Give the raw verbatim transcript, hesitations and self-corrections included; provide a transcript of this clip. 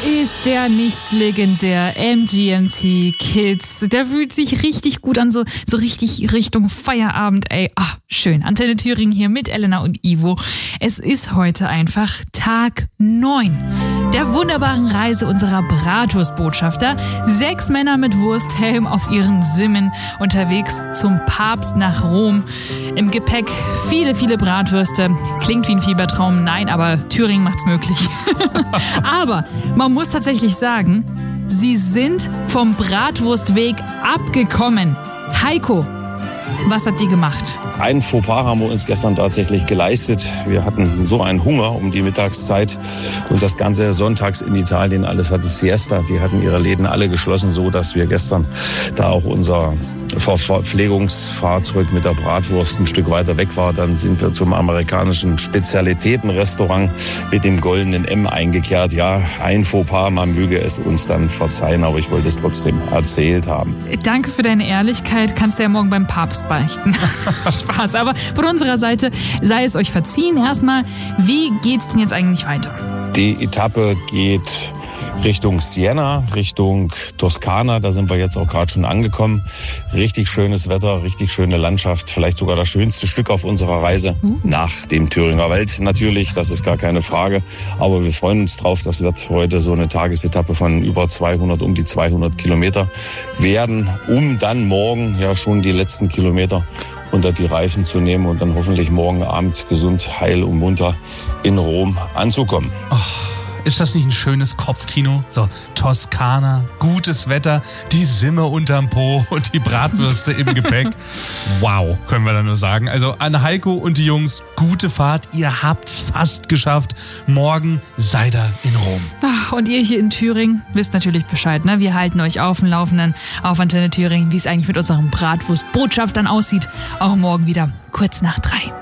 Ist der nicht legendär? M G M T Kids. Der fühlt sich richtig gut an, so, so richtig Richtung Feierabend, ey. Ah, schön. Antenne Thüringen hier mit Elena und Ivo. Es ist heute einfach Tag neun der wunderbaren Reise unserer Bratwurstbotschafter. Sechs Männer mit Wursthelm auf ihren Simmen unterwegs zum Papst nach Rom. Im Gepäck viele, viele Bratwürste. Klingt wie ein Fiebertraum. Nein, aber Thüringen macht's möglich. Aber man muss tatsächlich sagen, sie sind vom Bratwurstweg abgekommen. Heiko, was hat die gemacht? Ein Fauxpas haben wir uns gestern tatsächlich geleistet. Wir hatten so einen Hunger um die Mittagszeit und das ganze sonntags in Italien, alles hatte Siesta. Die hatten ihre Läden alle geschlossen, so dass wir gestern da auch unser Verpflegungsfahrzeug mit der Bratwurst ein Stück weiter weg war. Dann sind wir zum amerikanischen Spezialitätenrestaurant mit dem goldenen M eingekehrt. Ja, ein Fauxpas, man möge es uns dann verzeihen, aber ich wollte es trotzdem erzählt haben. Danke für deine Ehrlichkeit, kannst du ja morgen beim Papst beichten. Spaß, aber von unserer Seite sei es euch verziehen. Erstmal, wie geht's denn jetzt eigentlich weiter? Die Etappe geht Richtung Siena, Richtung Toskana, da sind wir jetzt auch gerade schon angekommen. Richtig schönes Wetter, richtig schöne Landschaft, vielleicht sogar das schönste Stück auf unserer Reise. Mhm. Nach dem Thüringer Wald natürlich, das ist gar keine Frage. Aber wir freuen uns drauf, das wird heute so eine Tagesetappe von über zweihundert, um die zweihundert Kilometer werden, um dann morgen ja schon die letzten Kilometer unter die Reifen zu nehmen und dann hoffentlich morgen Abend gesund, heil und munter in Rom anzukommen. Oh. Ist das nicht ein schönes Kopfkino? So, Toskana, gutes Wetter, die Simme unterm Po und die Bratwürste im Gepäck. Wow, können wir da nur sagen. Also an Heiko und die Jungs, gute Fahrt. Ihr habt's fast geschafft. Morgen seid ihr in Rom. Ach, und ihr hier in Thüringen wisst natürlich Bescheid, ne? Wir halten euch auf dem Laufenden auf Antenne Thüringen, wie es eigentlich mit unseren Bratwurstbotschaftern aussieht. Auch morgen wieder kurz nach drei.